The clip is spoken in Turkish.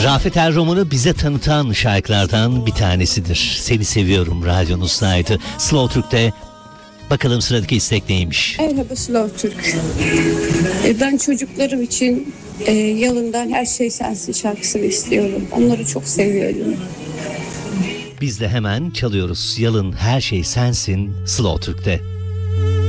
Rafet Er romanı bize tanıtan şarkılardan bir tanesidir. Seni seviyorum radyonuzdaydı. Slow Türk'te bakalım sıradaki istek neymiş? Merhaba Slow Türk. Ben çocuklarım için Yalın'dan Her Şey Sensin şarkısını istiyorum. Onları çok seviyorum. Biz de hemen çalıyoruz. Yalın Her Şey Sensin Slow Türk'te.